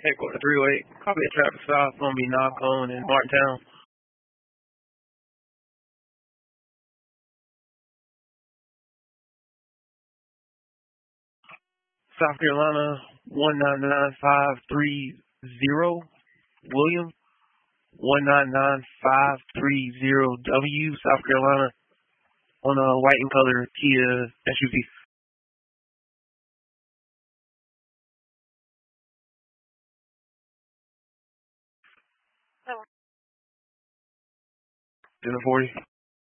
Headquarter 308. Copy at traffic stop. Gonna be Knock-On in Martintown. South Carolina 1999530. William 1999530W. South Carolina on a white and color Kia SUV. Dinner 40.